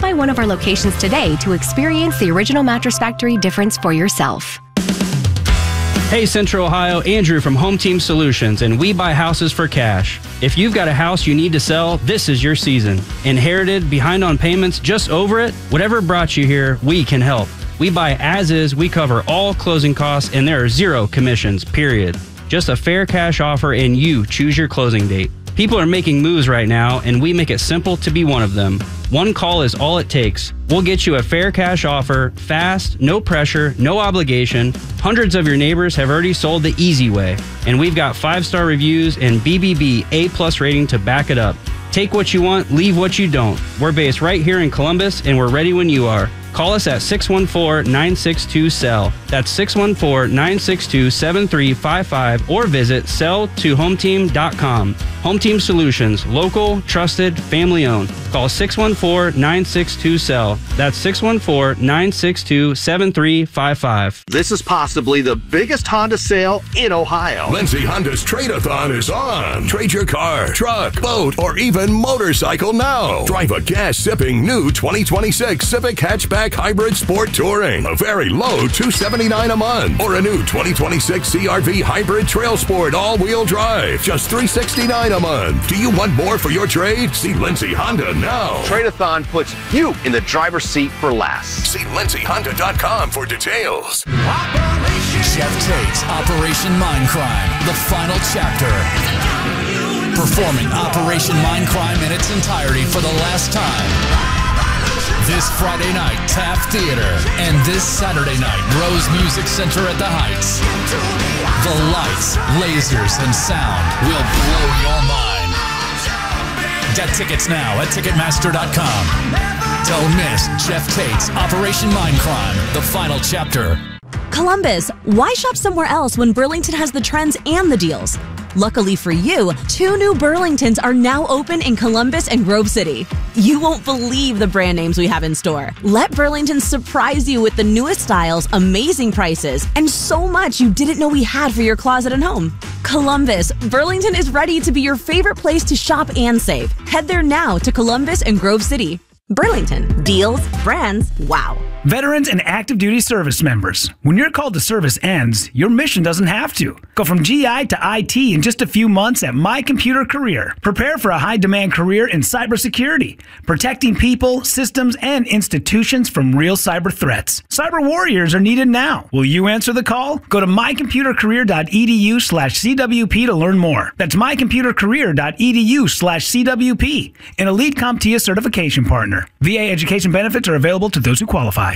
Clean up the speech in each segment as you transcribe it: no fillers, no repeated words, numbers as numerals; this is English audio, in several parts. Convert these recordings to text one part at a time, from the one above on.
by one of our locations today to experience the Original Mattress Factory difference for yourself. Hey Central Ohio, Andrew from Home Team Solutions, and we buy houses for cash. If you've got a house you need to sell, this is your season. Inherited, behind on payments, just over it? Whatever brought you here, we can help. We buy as is, we cover all closing costs, and there are zero commissions, period. Just a fair cash offer and you choose your closing date. People are making moves right now, and we make it simple to be one of them. One call is all it takes. We'll get you a fair cash offer, fast, no pressure, no obligation. Hundreds of your neighbors have already sold the easy way, and we've got 5-star reviews and BBB A+ rating to back it up. Take what you want, leave what you don't. We're based right here in Columbus, and we're ready when you are. Call us at 614-962-SELL. That's 614-962-7355 or visit sell2hometeam.com. Home Team Solutions, local, trusted, family owned. Call 614-962-SELL. That's 614-962-7355. This is possibly the biggest Honda sale in Ohio. Lindsay Honda's Trade-a-thon is on. Trade your car, truck, boat, or even motorcycle now. Drive a gas-sipping new 2026 Civic Hatchback Hybrid Sport Touring. A very low $279 a month. Or a new 2026 CRV Hybrid Trail Sport all-wheel drive. Just $369 a month. Do you want more for your trade? See Lindsay Honda now. Trade-a-thon puts you in the driver's seat for less. See lindsayhonda.com for details. Jeff Tate's Operation Mindcrime, the final chapter. Performing Operation Mindcrime in its entirety for the last time. This Friday night, Taft Theater, and this Saturday night, Rose Music Center at the Heights. The lights, lasers, and sound will blow your mind. Get tickets now at Ticketmaster.com. Don't miss Jeff Tate's Operation Mindcrime, the final chapter. Columbus, why shop somewhere else when Burlington has the trends and the deals? Luckily for you, 2 new Burlingtons are now open in Columbus and Grove City. You won't believe the brand names we have in store. Let Burlington surprise you with the newest styles, amazing prices, and so much you didn't know we had for your closet and home. Columbus, Burlington is ready to be your favorite place to shop and save. Head there now to Columbus and Grove City. Burlington, deals, brands, wow. Veterans and active duty service members, when your call to service ends, your mission doesn't have to. Go from GI to IT in just a few months at My Computer Career. Prepare for a high-demand career in cybersecurity, protecting people, systems, and institutions from real cyber threats. Cyber warriors are needed now. Will you answer the call? Go to mycomputercareer.edu/CWP to learn more. That's mycomputercareer.edu/CWP, an elite CompTIA certification partner. VA education benefits are available to those who qualify.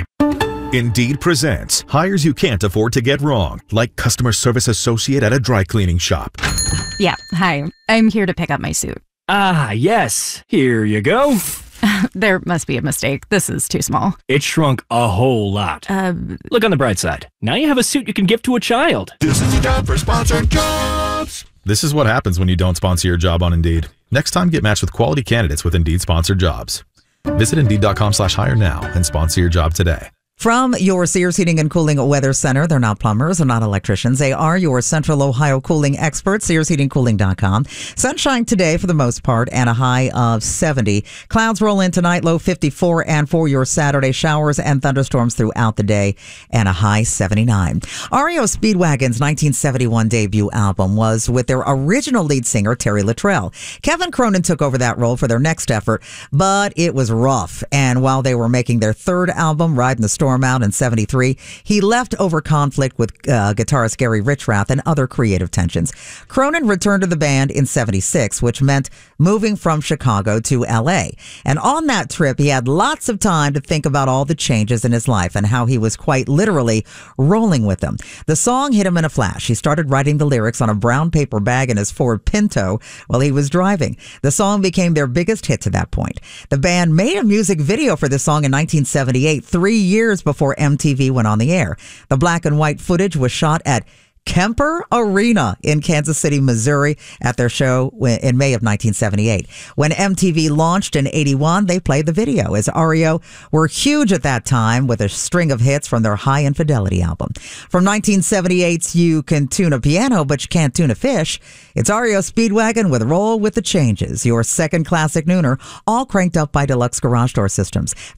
Indeed presents hires you can't afford to get wrong, like customer service associate at a dry cleaning shop. Yeah, hi. I'm here to pick up my suit. Ah, yes. Here you go. There must be a mistake. This is too small. It shrunk a whole lot. Look on the bright side. Now you have a suit you can give to a child. This is the job for sponsored jobs. This is what happens when you don't sponsor your job on Indeed. Next time, get matched with quality candidates with Indeed sponsored jobs. Visit Indeed.com/hire now and sponsor your job today. From your Sears Heating and Cooling Weather Center, they're not plumbers, they're not electricians. They are your Central Ohio cooling experts, SearsHeatingCooling.com. Sunshine today for the most part and a high of 70. Clouds roll in tonight, low 54. And for your Saturday, showers and thunderstorms throughout the day and a high 79. REO Speedwagon's 1971 debut album was with their original lead singer, Terry Luttrell. Kevin Cronin took over that role for their next effort, but it was rough. And while they were making their third album, Riding the Storm Out in 73, he left over conflict with guitarist Gary Richrath and other creative tensions. Cronin returned to the band in 76, which meant moving from Chicago to LA. And on that trip, he had lots of time to think about all the changes in his life and how he was quite literally rolling with them. The song hit him in a flash. He started writing the lyrics on a brown paper bag in his Ford Pinto while he was driving. The song became their biggest hit to that point. The band made a music video for the song in 1978, 3 years before MTV went on the air. The black and white footage was shot at Kemper Arena in Kansas City, Missouri at their show in May of 1978. When MTV launched in 81, they played the video as REO were huge at that time with a string of hits from their High Infidelity album. From 1978's You Can Tune a Piano, but You Can't Tune a Fish, it's REO Speedwagon with Roll with the Changes, your second classic nooner, all cranked up by Deluxe Garage Door Systems.